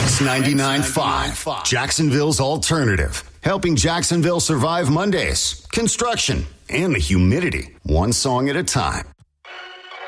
Mix 99.5, Jacksonville's alternative. Helping Jacksonville survive Mondays, construction, and the humidity. One song at a time.